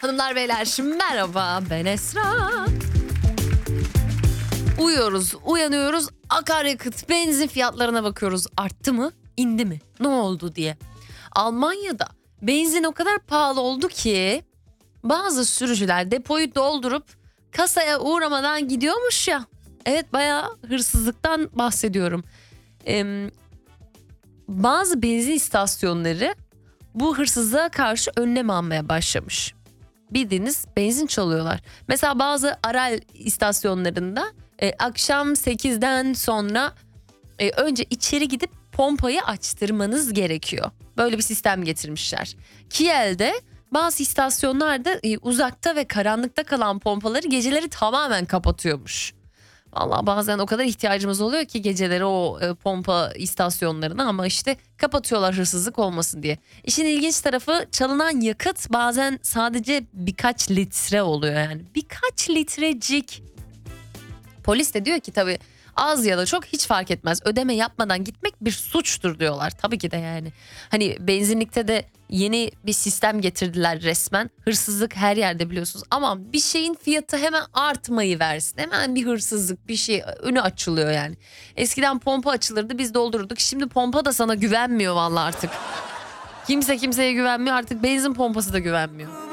Hanımlar beyler merhaba, ben Esra. Uyuyoruz, uyanıyoruz, akaryakıt, benzin fiyatlarına bakıyoruz. Arttı mı, indi mi, ne oldu diye. Almanya'da benzin o kadar pahalı oldu ki bazı sürücüler depoyu doldurup kasaya uğramadan gidiyormuş ya. Evet, bayağı hırsızlıktan bahsediyorum. Bazı benzin istasyonları bu hırsızlığa karşı önlem almaya başlamış. Bildiğiniz benzin çalıyorlar. Mesela bazı Aral istasyonlarında akşam 8'den sonra önce içeri gidip pompayı açtırmanız gerekiyor. Böyle bir sistem getirmişler. Kiel'de bazı istasyonlarda uzakta ve karanlıkta kalan pompaları geceleri tamamen kapatıyormuş. Vallahi bazen o kadar ihtiyacımız oluyor ki geceleri o pompa istasyonlarına, ama işte kapatıyorlar hırsızlık olmasın diye. İşin ilginç tarafı, çalınan yakıt bazen sadece birkaç litre oluyor yani. Birkaç litrecik. Polis de diyor ki tabii az ya da çok hiç fark etmez. Ödeme yapmadan gitmek bir suçtur diyorlar. Tabii ki de yani. Hani benzinlikte de yeni bir sistem getirdiler resmen. Hırsızlık her yerde biliyorsunuz. Ama bir şeyin fiyatı hemen artmayı versin. Hemen bir hırsızlık, bir şey önü açılıyor yani. Eskiden pompa açılırdı, biz doldururduk. Şimdi pompa da sana güvenmiyor vallahi artık. Kimse kimseye güvenmiyor, artık benzin pompası da güvenmiyor.